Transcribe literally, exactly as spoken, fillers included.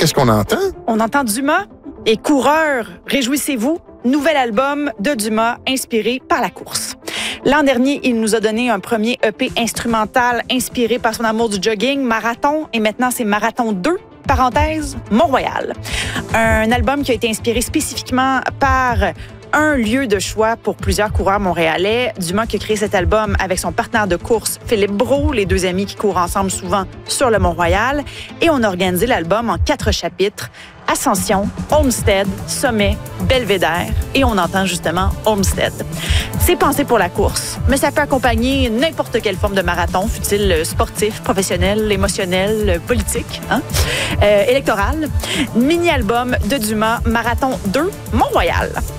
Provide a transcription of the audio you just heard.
qu'est-ce qu'on entend? On entend Dumas et coureurs, réjouissez-vous, nouvel album de Dumas inspiré par la course. L'an dernier, il nous a donné un premier E P instrumental inspiré par son amour du jogging, Marathon, et maintenant c'est Marathon deux, parenthèse, Mont-Royal. Un album qui a été inspiré spécifiquement par un lieu de choix pour plusieurs coureurs montréalais. Dumas qui a créé cet album avec son partenaire de course, Philippe Brault, les deux amis qui courent ensemble souvent sur le Mont-Royal. Et on a organisé l'album en quatre chapitres. Ascension, Homestead, Sommet, Belvédère. Et on entend justement Homestead. C'est pensé pour la course, mais ça peut accompagner n'importe quelle forme de marathon, fût-il sportif, professionnel, émotionnel, politique, hein? euh, électoral. Mini-album de Dumas, Marathon deux, Mont-Royal.